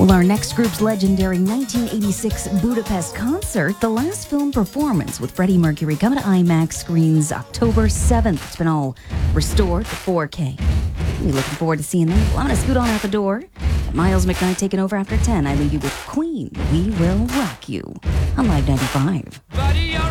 Well, our next group's legendary 1986 Budapest concert, the last film performance with Freddie Mercury, coming to IMAX screens October 7th. It's been all restored to 4K. We're looking forward to seeing that. Well, I'm going to scoot on out the door. Miles McKnight taking over after 10. I leave you with Queen, We Will Rock You on Live 95.